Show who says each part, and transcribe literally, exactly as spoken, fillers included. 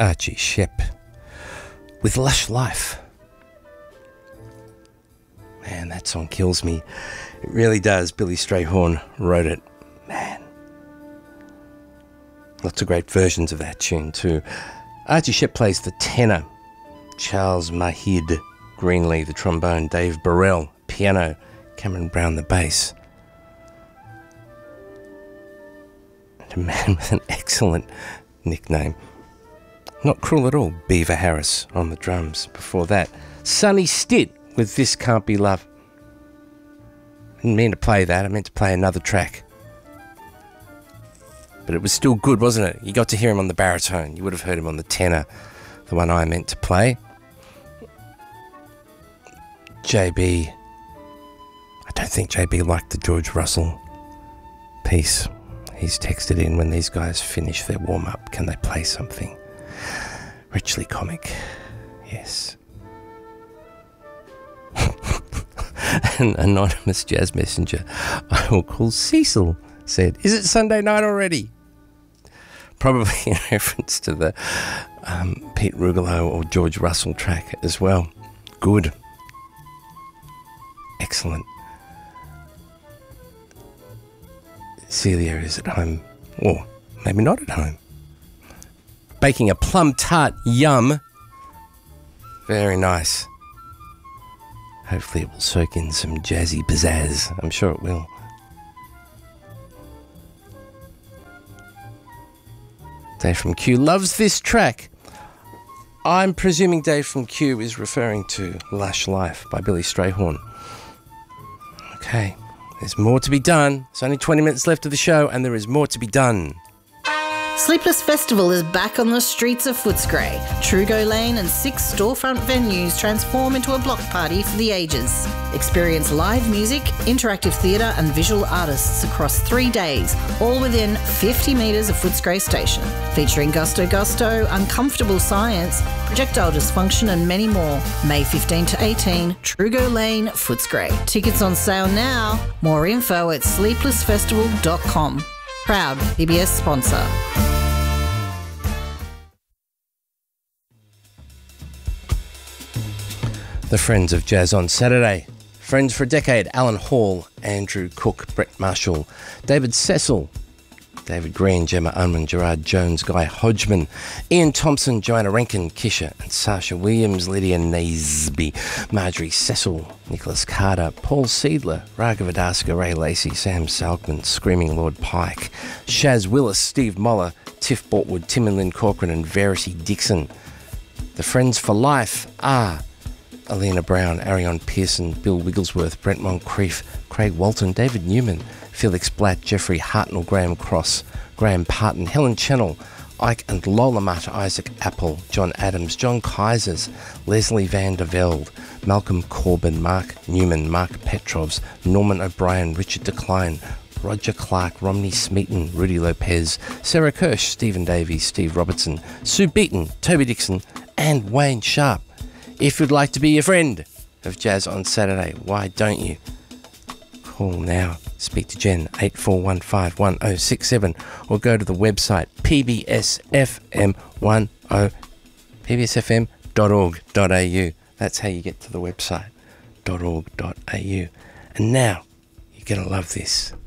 Speaker 1: Archie Shepp with Lush Life. Man, that song kills me. It really does. Billy Strayhorn wrote it. Man. Lots of great versions of that tune too. Archie Shepp plays the tenor. Charles Mahid Greenlee, the trombone. Dave Burrell, piano. Cameron Brown, the bass. And a man with an excellent nickname. Not cruel at all. Beaver Harris on the drums. Before that, Sonny Stitt with This Can't Be Love. I didn't mean to play that. I meant to play another track. But it was still good, wasn't it? You got to hear him on the baritone. You would have heard him on the tenor, the one I meant to play. J B. I don't think J B liked the George Russell piece. He's texted in, when these guys finish their warm-up, can they play something richly comic? Yes. An anonymous jazz messenger I will call Cecil said, is it Sunday night already? Probably in reference to the um, Pete Rugolo or George Russell track as well. Good. Excellent. Celia is at home, or maybe not at home, baking a plum tart. Yum. Very nice. Hopefully it will soak in some jazzy pizzazz. I'm sure it will. Dave from Q loves this track. I'm presuming Dave from Q is referring to Lush Life by Billy Strayhorn. Okay, there's more to be done. There's only twenty minutes left of the show, and there is more to be done.
Speaker 2: Sleepless Festival is back on the streets of Footscray. Trugo Lane and six storefront venues transform into a block party for the ages. Experience live music, interactive theatre and visual artists across three days, all within fifty metres of Footscray Station. Featuring Gusto Gusto, Uncomfortable Science, Projectile Dysfunction and many more. May fifteenth to eighteenth, Trugo Lane, Footscray. Tickets on sale now. More info at sleepless festival dot com. Proud P B S sponsor.
Speaker 1: The Friends of Jazz on Saturday. Friends for a decade, Alan Hall, Andrew Cook, Brett Marshall, David Cecil, David Green, Gemma Unman, Gerard Jones, Guy Hodgman, Ian Thompson, Joanna Rankin, Kisha and Sasha Williams, Lydia Naseby, Marjorie Cecil, Nicholas Carter, Paul Seidler, Raghav Adaska, Ray Lacey, Sam Salkman, Screaming Lord Pike, Shaz Willis, Steve Moller, Tiff Bortwood, Tim and Lynn Corcoran and Verity Dixon. The Friends for Life are Alina Brown, Arion Pearson, Bill Wigglesworth, Brent Moncrief, Craig Walton, David Newman, Felix Blatt, Jeffrey Hartnell, Graham Cross, Graham Parton, Helen Channel, Ike and Lola Mutt, Isaac Apple, John Adams, John Kaisers, Leslie Van der Velde, Malcolm Corbin, Mark Newman, Mark Petrovs, Norman O'Brien, Richard Decline, Roger Clark, Romney Smeaton, Rudy Lopez, Sarah Kirsch, Stephen Davies, Steve Robertson, Sue Beaton, Toby Dixon and Wayne Sharp. If you'd like to be a friend of Jazz on Saturday, why don't you? Call now. Speak to Jen, eight four one five one oh six seven, or go to the website P B S F M ten, p b s f m dot org dot a u. That's how you get to the website, .org.au. And now, you're going to love this.